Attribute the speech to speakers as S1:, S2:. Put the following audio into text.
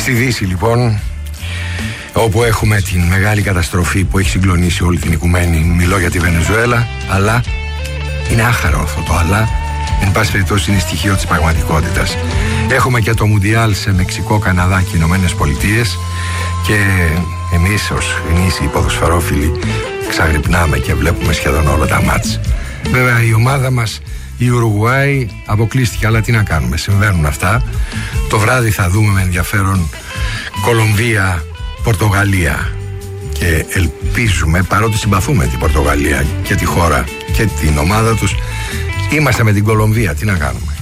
S1: Στη Δύση λοιπόν, όπου έχουμε την μεγάλη καταστροφή που έχει συγκλονίσει όλη την οικουμένη, μιλώ για τη Βενεζουέλα, αλλά είναι άχαρο αυτό το αλλά, εν πάση περιπτώσει είναι στοιχείο της πραγματικότητας. Έχουμε και το Μουντιάλ σε Μεξικό, Καναδά και Ηνωμένες Πολιτείες και εμείς ως γνήσιοι ποδοσφαιρόφιλοι ξαγρυπνάμε και βλέπουμε σχεδόν όλα τα μάτς. Βέβαια η ομάδα μας, η Ουρουγουάη, αποκλείστηκε, αλλά τι να κάνουμε, συμβαίνουν αυτά. Το βράδυ θα δούμε με ενδιαφέρον Κολομβία, Πορτογαλία και ελπίζουμε, παρότι συμπαθούμε την Πορτογαλία και τη χώρα και την ομάδα τους, είμαστε με την Κολομβία, τι να κάνουμε.